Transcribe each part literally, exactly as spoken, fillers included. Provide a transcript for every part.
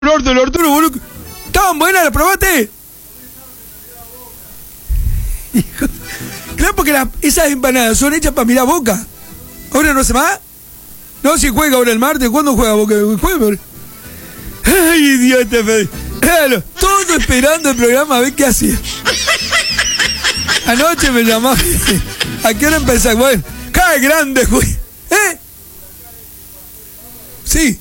orto, el Arturo, boludo. ¿Estaban buenas? ¿Las probaste? Claro, porque la, esas empanadas son hechas para mirar Boca. ¿Ahora no se va? No, si juega ahora el martes. ¿Cuándo juega Boca? ¿Juega? Ay, idiota, Fede. Claro, todo esperando el programa a ver qué hacía. Anoche me llamaba. ¿A qué hora empezás? Bueno, ¡qué grande, güey! ¿Eh? Sí.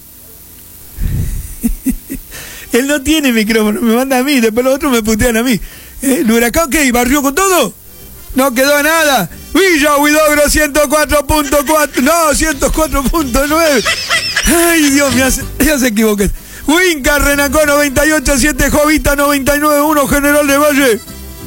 Él no tiene micrófono, me manda a mí, después los otros me putean a mí. ¿Eh? ¿El huracán qué? ¿Barrió con todo? No quedó nada. Villa Huidobro ciento cuatro punto cuatro, no, ciento cuatro punto nueve. Ay, Dios, me hace, ya se equivoqué. Huinca, Renacó noventa y ocho punto siete, Jovita noventa y nueve punto uno, General de Valle.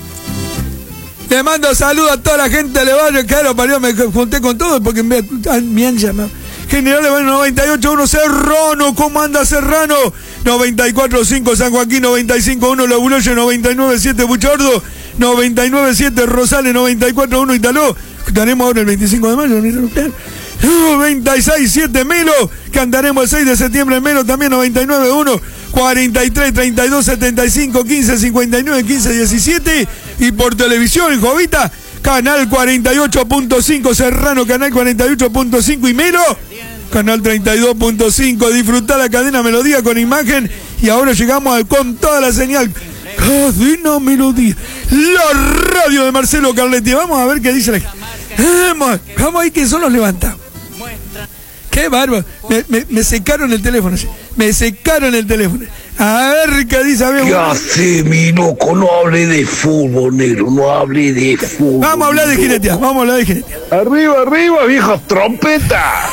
Le mando saludos a toda la gente de Valle, claro, parió, me junté con todos porque me, me han llamado. General de Valle noventa y ocho punto uno, Serrano, ¿cómo anda Serrano? noventa y cuatro punto cinco, San Joaquín noventa y cinco punto uno, Lobuloye noventa y nueve punto siete, Buchardo noventa y nueve punto siete, Rosales noventa y cuatro punto uno, Italó. Tenemos ahora el veinticinco de mayo, noventa y seis punto siete, Melo, que andaremos el seis de septiembre en Melo también, noventa y nueve punto uno, cuarenta y tres, treinta y dos, setenta y cinco, quince, cincuenta y nueve, quince, diecisiete, y por televisión, Jovita, canal cuarenta y ocho punto cinco, Serrano, canal cuarenta y ocho punto cinco, y Melo, canal treinta y dos punto cinco, disfrutar la cadena Melodía con imagen, y ahora llegamos a, con toda la señal, cadena Melodía, la radio de Marcelo Carletti. Vamos a ver qué dice la gente. Vamos, vamos a ver quién son los levantados. Qué bárbaro. Me, me, me secaron el teléfono. Me secaron el teléfono. A ver qué dice. A ver, ¿qué hace, mi loco? No hable de fútbol, negro. No hable de fútbol. Vamos a hablar de jineteas. Vamos a hablar de jineteas. Arriba, arriba, vieja trompeta.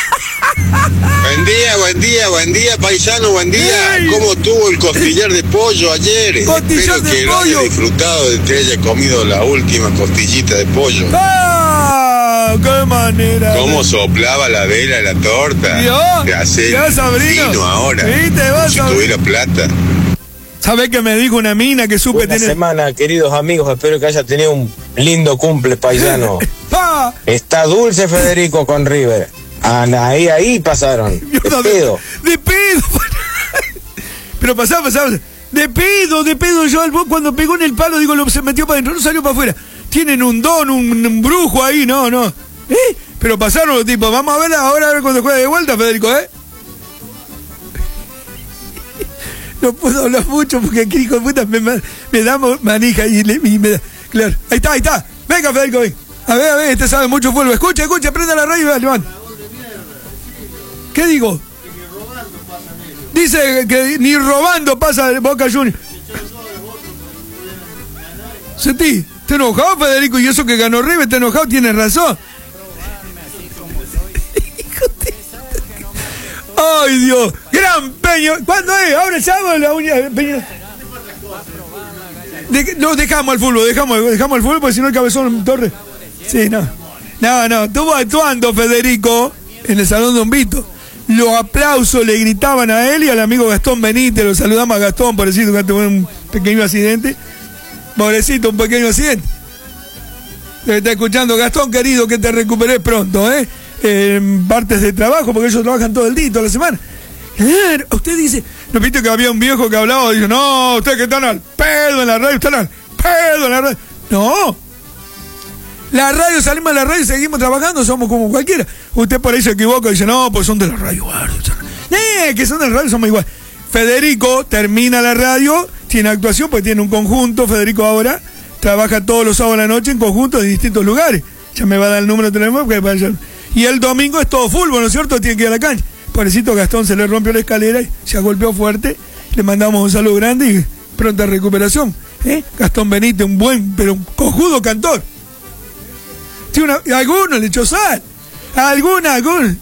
Buen día, buen día, buen día, paisano, buen día. Ey. ¿Cómo estuvo el costillar de pollo ayer? Costillar Espero de que lo pollo. haya disfrutado de que haya comido la última costillita de pollo. ¡Ah! ¡Qué manera! ¿Cómo soplaba la vela la torta? ¿Vio? De hacer ¿Ya, Sabrino? vino ahora. ¿Viste, vos, Como si Sabrino? tuviera plata. ¿Sabés que me dijo una mina que supe Buena tener? semana, queridos amigos. Espero que haya tenido un lindo cumple, paisano. ¡Pa! Está dulce Federico con River. Ah, ahí, ahí pasaron. De pedo. De pedo. Pero pasaba, pasaba. De pedo, de pedo. Yo al vos cuando pegó en el palo, digo, lo, se metió para adentro, no salió para afuera. Tienen un don, un, un brujo ahí, no, no. ¿Eh? Pero pasaron los tipos. Vamos a ver ahora a ver cuando juega de vuelta, Federico, ¿eh? No puedo hablar mucho porque aquí, hijo de puta, me, me da manija y, le, y me da. Claro. Ahí está, ahí está. Venga, Federico, ven. A ver, a ver, este sabe mucho fútbol. Escucha, escucha, prenda la radio y levanta. ¿Qué digo? Dice que ni robando pasa de Boca Juniors. Sentí, ¿te enojado, Federico? Y eso que ganó River, ¿te enojado? Tienes razón. ¡Ay, Dios! ¡Gran Peño! ¿Cuándo es? ¿Ahora el sábado la uña? Peño. De, no, dejamos el fútbol, dejamos, dejamos el fútbol porque si no el cabezón Torres. Sí, no. No, no, estuvo actuando Federico en el Salón Don Vito. Los aplausos le gritaban a él y al amigo Gastón Benítez. Lo saludamos a Gastón, pobrecito, que tuvo un pequeño accidente. Pobrecito, un pequeño accidente. Te está escuchando, Gastón, querido, que te recuperes pronto, ¿eh? En partes de trabajo, porque ellos trabajan todo el día, toda la semana. Claro, usted dice, ¿no viste que había un viejo que hablaba y dijo, no, ustedes que están al pedo en la radio, están al pedo en la radio? No. La radio, salimos de la radio y seguimos trabajando, somos como cualquiera. Usted por ahí se equivoca y dice, no, pues son de la radio. Eh, que son de la radio, somos igual. Federico termina la radio, tiene actuación, pues tiene un conjunto. Federico ahora trabaja todos los sábados a la noche en conjuntos de distintos lugares. Ya me va a dar el número de teléfono. Y el domingo es todo fútbol, ¿no es cierto? Tiene que ir a la cancha. Pobrecito Gastón se le rompió la escalera y se golpeó fuerte. Le mandamos un saludo grande y pronta recuperación. ¿Eh? Gastón Benítez, un buen, pero un cojudo cantor. Tiene una, alguno le echó sal. Alguna, alguna.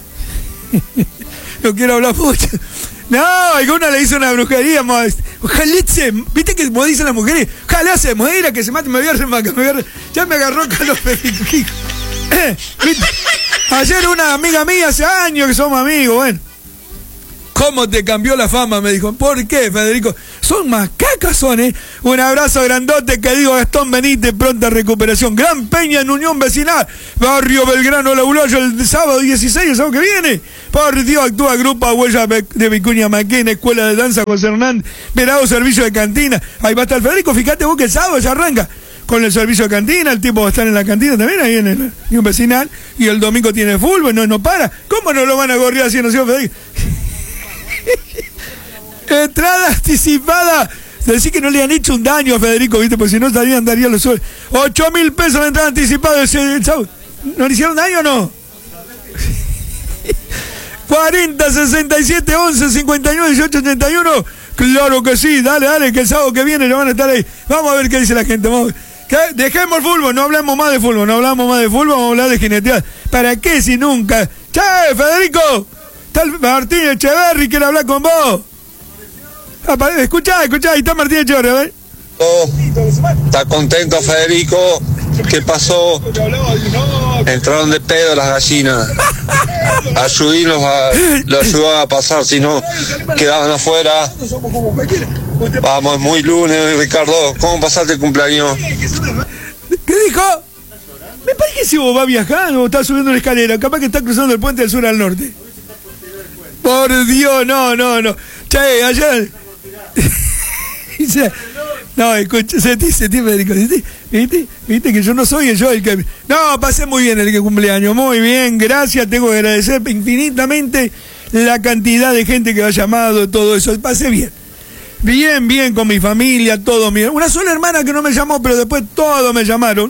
No quiero hablar mucho. No, alguna le hizo una brujería. Ojalá se, viste que como dicen las mujeres, ojalá se muera, que se mate, me voy a remacar. Me voy a, ya me agarró Carlos Federico. Eh, ayer una amiga mía, hace años que somos amigos, bueno. ¿Cómo te cambió la fama? Me dijo. ¿Por qué, Federico? Son macacas, son, ¿eh? Un abrazo grandote, que digo Gastón Benítez, pronta recuperación. Gran Peña en Unión Vecinal, Barrio Belgrano, La Uloyo, el sábado dieciséis, el sábado que viene. Por Dios, actúa Grupo Huella de Vicuña Maquena, Escuela de Danza José Hernández, Verado Servicio de Cantina. Ahí va a estar Federico, fíjate vos que el sábado ya arranca con el servicio de cantina, el tipo va a estar en la cantina también, ahí en el Unión Vecinal, y el domingo tiene fútbol, no, no para. ¿Cómo no lo van a gorrear así, no sé, Federico? Entrada anticipada. Decir que no le han hecho un daño a Federico, ¿viste? Porque si no estarían, daría los sueldos. ocho mil pesos de entrada anticipada. ¿No le hicieron daño o no? cuarenta, sesenta y siete, once, cincuenta y nueve, dieciocho, ochenta y uno. Claro que sí, dale, dale, que el sábado que viene le van a estar ahí. Vamos a ver qué dice la gente. Vamos a ver. ¿Qué? Dejemos el fútbol, no hablamos más de fútbol, no hablamos más de fútbol, vamos a hablar de jinetear. ¿Para qué si nunca? ¡Che, Federico! Tal Martín Echeverri quiere hablar con vos. Escuchá, escuchá, ahí está Martín Echeverri, a ver. Oh, está contento Federico. ¿Qué pasó? Entraron de pedo las gallinas. Ayudínos a, lo ayudaban a pasar, si no quedaban afuera. Vamos, es muy lunes, Ricardo. ¿Cómo pasaste el cumpleaños? ¿Qué dijo? Me parece que si vos vas viajando o estás subiendo una escalera, capaz que estás cruzando el puente del sur al norte. Por Dios, no, no, no. Che, ayer. No, escucha, sentí, sentí, Federico, ¿viste? ¿Viste? ¿Viste que yo no soy yo el que... No, pasé muy bien el que cumpleaños, muy bien, gracias, tengo que agradecer infinitamente la cantidad de gente que me ha llamado, todo eso, pasé bien. Bien, bien con mi familia, todo bien. Una sola hermana que no me llamó, pero después todos me llamaron.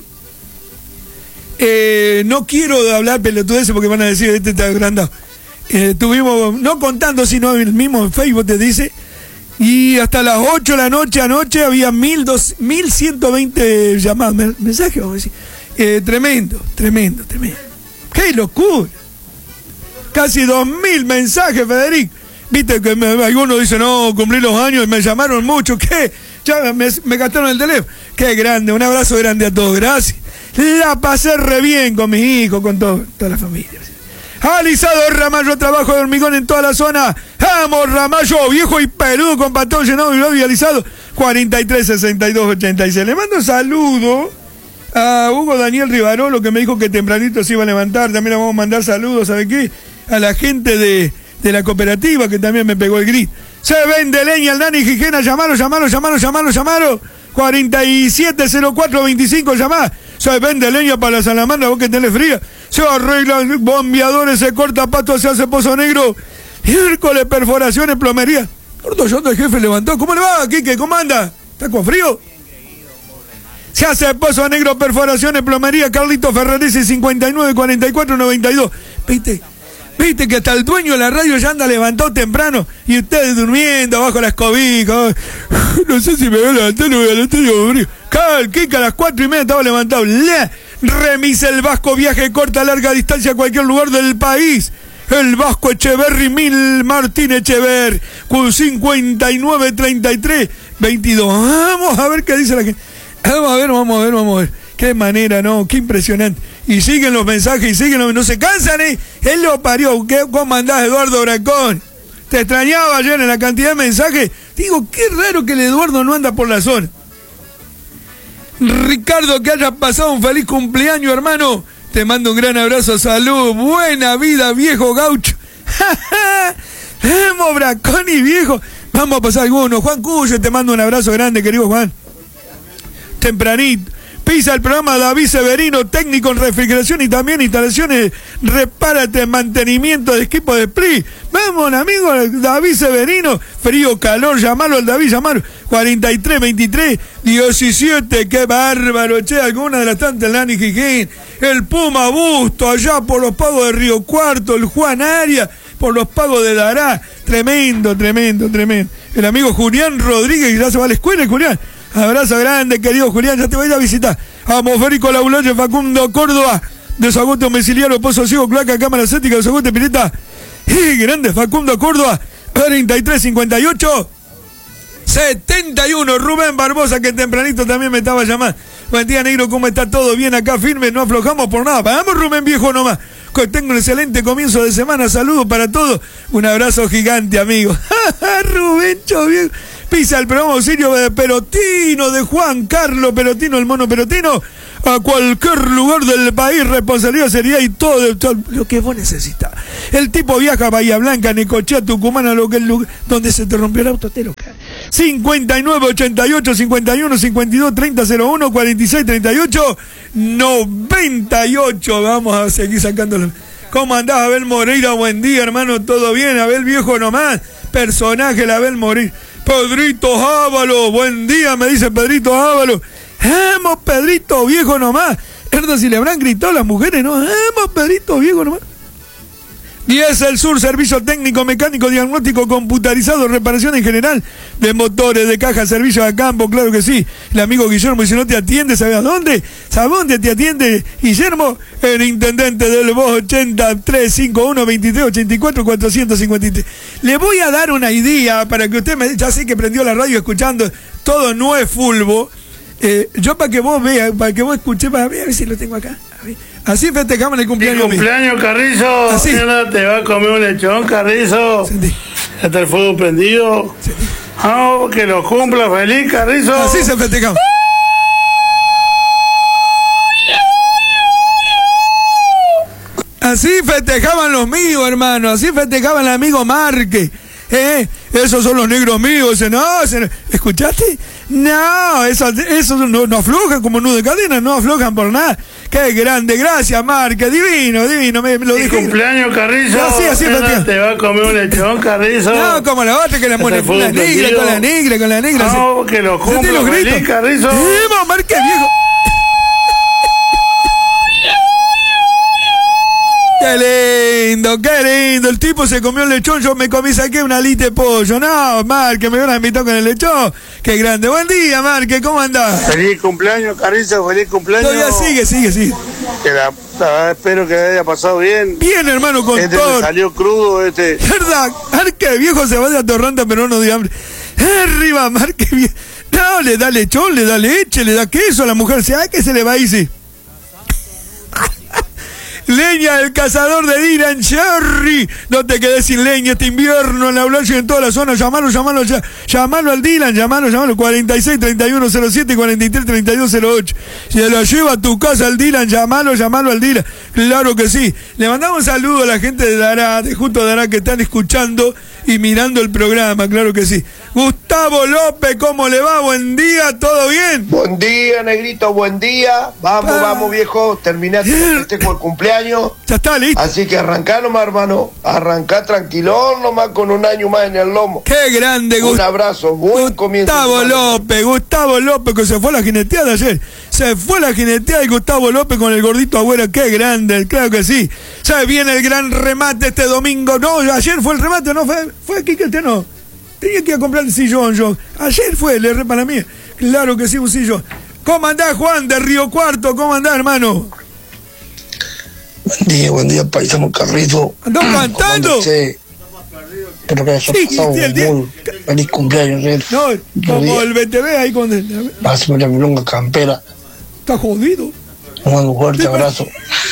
Eh, no quiero hablar pelotudeces porque van a decir, este está agrandado. Eh, tuvimos, no contando, sino el mismo Facebook te dice, y hasta las ocho de la noche anoche había mil ciento veinte llamadas, mensajes, vamos a decir. Eh, tremendo, tremendo, tremendo. ¡Qué locura! Casi dos mil mensajes, Federico. Viste que me, algunos dicen, no, cumplí los años y me llamaron mucho. ¿Qué? Ya me, me gastaron el teléfono. Qué grande, un abrazo grande a todos, gracias. La pasé re bien con mis hijos, con todo, toda la familia. Alisado Ramallo, trabajo de hormigón en toda la zona. Vamos, Ramallo, viejo y peludo con patón llenado y lobby alisado. cuarenta y tres, sesenta y dos, ochenta y seis. Le mando un saludo a Hugo Daniel Rivarolo, que me dijo que tempranito se iba a levantar. También le vamos a mandar saludos, ¿sabe qué? A la gente de, de la cooperativa, que también me pegó el gris. Se vende leña al Nani Gijena. Llamalo, llamalo, llamalo, llamalo, llamalo. cuarenta y siete, cero cuatro, veinticinco, llamá. Se vende leña para la salamandra, vos que tenés fría. Se arreglan bombeadores, se corta pasto, se hace Pozo Negro. Miércoles, perforaciones, plomería. Gordo Yondo, el jefe levantó. ¿Cómo le va, Quique? ¿Cómo anda? ¿Está con frío? Se hace Pozo Negro, perforaciones, plomería. Carlito Ferrarese, cincuenta y nueve, cuarenta y cuatro, noventa y dos. ¿Viste? Viste que hasta el dueño de la radio ya anda levantado temprano y ustedes durmiendo bajo las cobijas. No sé si me voy a levantar, no voy a levantar. Cal, Kika, a las cuatro y media estaba levantado. Le remisa el Vasco, viaje corta, larga distancia a cualquier lugar del país. El Vasco Echeverri, Mil Martín Echeverri, cincuenta y nueve, treinta y tres, veintidós. Vamos a ver qué dice la gente. Vamos a ver, vamos a ver, vamos a ver. Qué manera, ¿no? Qué impresionante. Y siguen los mensajes, y siguen los... No se cansan, ¿eh? Él lo parió. ¿Qué, ¿Cómo andás, Eduardo Bracón? Te extrañaba ayer en la cantidad de mensajes. Digo, qué raro que el Eduardo no anda por la zona. Ricardo, que hayas pasado un feliz cumpleaños, hermano. Te mando un gran abrazo, salud, buena vida, viejo gaucho. Vamos, Bracón y viejo. Vamos a pasar algunos. Juan Cuyo, te mando un abrazo grande, querido Juan. Tempranito. Pisa el programa David Severino, técnico en refrigeración y también instalaciones, repárate, mantenimiento de equipo de S P R I. Vamos, amigo, David Severino, frío, calor, llamalo al David, llamalo. cuarenta y tres, veintitrés, diecisiete, qué bárbaro, che, alguna de las tantas, el Nani Jiquín, el Puma Busto, allá por los pagos de Río Cuarto, el Juan Arias, por los pagos de Dará, tremendo, tremendo, tremendo. El amigo Julián Rodríguez, que ya se va a la escuela, Julián. Abrazo grande, querido Julián, ya te voy a ir a visitar. Vamos, Férico Labuloye, Facundo Córdoba, Desagosto Domiciliario, Pozo Ciego, Cloaca, Cámara Cética, Desagosto Pireta. Y grande, Facundo Córdoba, cuarenta y tres, cincuenta y ocho, setenta y uno. Rubén Barbosa, que tempranito también me estaba llamando. Buen día, negro, ¿cómo está todo? Bien acá, firme, no aflojamos por nada. Vamos, Rubén, viejo nomás. Que tenga un excelente comienzo de semana. Saludos para todos. Un abrazo gigante, amigo. Rubencho, bien. Pisa el programa auxilio de Perotino, de Juan Carlos Perotino, el mono Perotino. A cualquier lugar del país, responsabilidad, seriedad y todo, todo lo que vos necesitas. El tipo viaja a Bahía Blanca, Necochea, Tucumán, a lo que el lugar donde se te rompió el auto, te lo cae. cincuenta y nueve, ochenta y ocho, cincuenta y uno, cincuenta y dos, treinta, cero uno, cuarenta y seis, treinta y ocho, noventa y ocho. Vamos a seguir sacándolo. ¿Cómo andás, Abel Moreira? Buen día, hermano, ¿todo bien? Abel viejo nomás, personaje, el Abel Moreira. Pedrito Ábalo, buen día, me dice Pedrito Ábalo. ¡Hemos, Pedrito viejo nomás! Herda, si le habrán gritado las mujeres, ¿no? ¡Hemos, Pedrito viejo nomás! diez El Sur, servicio técnico, mecánico, diagnóstico, computarizado, reparación en general de motores, de cajas, servicio a campo, claro que sí. El amigo Guillermo, y si no te atiende, ¿sabes a dónde? ¿Sabes dónde te atiende Guillermo? El intendente del Voz, ochenta, trescientos cincuenta y uno, veintitrés, ochenta y cuatro, cuatrocientos cincuenta y tres. Le voy a dar una idea para que usted me... Ya sé que prendió la radio escuchando, todo no es fulbo. Eh, yo para que vos veas, para que vos escuches, para ver, a ver si lo tengo acá. A ver. Así festejamos el cumpleaños. El cumpleaños, Carrizo. Así. Mira, te va a comer un lechón, Carrizo. Sentí. Ya está el fuego prendido. Sentí. Oh, que lo cumpla feliz, Carrizo. Así se festejamos. Así festejaban los míos, hermano. Así festejaban el amigo Márquez. ¿Eh? Esos son los negros míos. Ese no, ese no. ¿Escuchaste? No, esos, esos no, no aflojan como nudo de cadena, no aflojan por nada. Qué grande, gracias, Márquez. Divino, divino. Me, me lo El dije. cumpleaños, Carrizo. Así, así Mira, festeja. te va a comer un lechón, Carrizo. No, como la otra que la pone con la negra, con la negra, con la negra. No, que lo Sentí cumpla los feliz, gritos. Carrizo. ¡Vamos, Márquez, viejo! ¡Qué lindo, qué lindo! El tipo se comió el lechón, yo me comí, saqué una alita de pollo. No, Márquez, me hubieran invitado con el lechón. ¡Qué grande! Buen día, Márquez, ¿cómo andás? Feliz cumpleaños, Carrizo, feliz cumpleaños. Todavía sigue, sigue, sigue. Que la, la- espero que haya pasado bien. Bien, hermano, con Este todo. me salió crudo, este. ¿Verdad? Márquez, viejo, se va de atorranta, pero no de hambre. Arriba, Márquez, viejo. No, le da lechón, le da leche, le da queso a la mujer. ¿Sabe qué se le va a ir? Leña, el cazador de Dylan Cherry. No te quedes sin leña este invierno en la Blanche y en toda la zona. Llamalo, llamalo, ya, llamalo al Dylan, llamalo, llamalo. cuarenta y seis, treinta y uno, cero siete, cuarenta y tres, treinta y dos, cero ocho. Si lo lleva a tu casa al Dylan, llamalo, llamalo al Dylan. Claro que sí. Le mandamos un saludo a la gente de Dará, de Justo Dará, que están escuchando y mirando el programa, claro que sí. Gustavo López, ¿cómo le va? Buen día, ¿todo bien? Buen día, negrito, buen día. Vamos, Ah. vamos, viejo. Terminaste el festejo del cumpleaños. Ya está listo. Así que arrancá nomás, hermano. Arrancá tranquilón nomás con un año más en el lomo. Qué grande, Un Gustavo. abrazo, buen comienzo. de Gustavo semana. López, Gustavo López, que se fue a la jineteada ayer. Se fue a la jineteada y Gustavo López con el gordito Agüero. Qué grande, claro que sí. Ya viene el gran remate este domingo. No, ayer fue el remate, no fue, fue aquí que este no. Tenía que ir a comprar el sillón yo. Ayer fue, le re para mí. Claro que sí, un sillón. ¿Cómo andás, Juan, de Río Cuarto? ¿Cómo andás, hermano? Buen día, buen día, paisano Carrizo. ¿Andás cantando? Comándose. Espero que haya Sí, pasado sí, el un día- muy feliz cumpleaños. ¿eh? No, Otro como día. el B T V ahí con el... Pásame la milonga campera. Está jodido. Un mando un fuerte abrazo.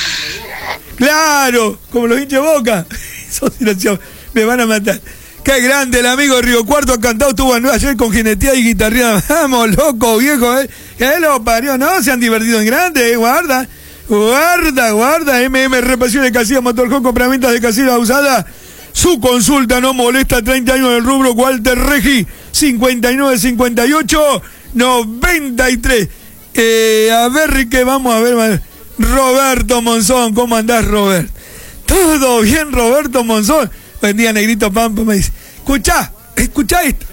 Claro, como los hinchas de Boca. Sos desgraciado, me van a matar. Qué grande el amigo Río Cuarto ha cantado, estuvo ayer con jineteada y guitarreada. Vamos, loco, viejo, eh. Que lo parió, no, se han divertido en grande, eh. Guarda, guarda, guarda. M M Reparación de Casilla Motorhome, compraventas de casilla usada. Su consulta no molesta, treinta años del rubro. Walter Regi, cincuenta y nueve, cincuenta y ocho, noventa y tres. Eh, a ver, que vamos a ver. Roberto Monzón, ¿cómo andás, Robert? Todo bien, Roberto Monzón. Buen día, Negrito Pampa, me dice. Escuchá, escuchá esto.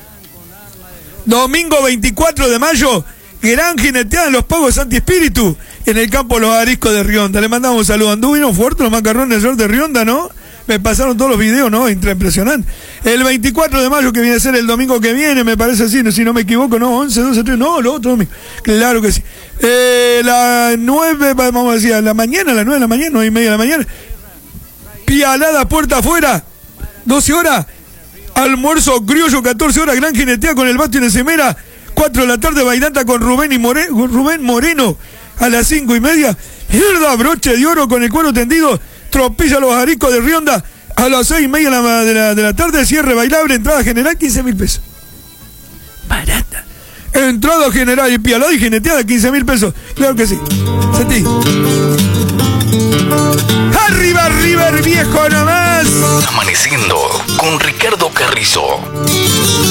Domingo veinticuatro de mayo, gran jineteada en los Pagos Santi Espíritu, en el campo Los Ariscos de Rionda. Le mandamos un saludo. Anduvieron fuerte los macarrones de Rionda, ¿no? Me pasaron todos los videos, ¿no? Impresionante. El veinticuatro de mayo, que viene a ser el domingo que viene, me parece así, si no me equivoco, ¿no? once, doce, tres, no, lo otro domingo. Claro que sí. Eh, la nueve, vamos a decir, a la mañana, a las nueve de la mañana, nueve y media de la mañana. Pialada puerta afuera, doce horas. Almuerzo criollo, catorce horas, gran jinetea con el Basto y Necemera. cuatro de la tarde, bailanta con Rubén y More, Rubén Moreno a las cinco y media. Mierda, broche de oro con el cuero tendido Tropilla los Aricos de Rionda a las seis y media de la, de la, de la tarde, cierre bailable, entrada general quince mil pesos. Barata. Entrada general y pialada y jineteada quince mil pesos. Claro que sí. Sentí. Arriba, River, viejo nomás. Amaneciendo con Ricardo Carrizo.